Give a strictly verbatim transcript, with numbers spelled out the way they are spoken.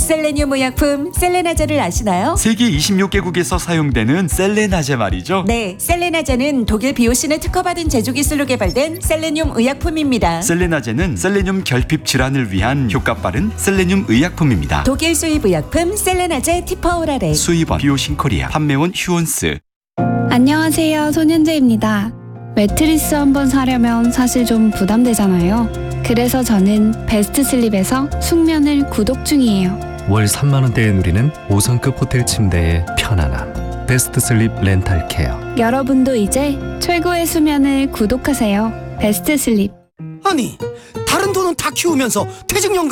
셀레늄 의약품 셀레나제를 아시나요? 세계 이십육 개국에서 사용되는 셀레나제 말이죠. 네, 셀레나제는 독일 비오신을 특허받은 제조 기술로 개발된 셀레늄 의약품입니다. 셀레나제는 셀레늄 결핍 질환을 위한 효과 빠른 셀레늄 의약품입니다. 독일 수입 의약품 셀레나제 티퍼오랄에 수입원 비오신코리아, 판매원 휴온스. 안녕하세요, 손현재입니다. 매트리스 한번 사려면 사실 좀 부담되잖아요. 그래서 저는 베스트슬립에서 숙면을 구독 중이에요. 월 삼만 원대에 누리는 오 성급 호텔 침대의 편안함. 베스트슬립 렌탈케어. 여러분도 이제 최고의 수면을 구독하세요. 베스트슬립. 아니, 다른 돈은 다 키우면서 퇴직연금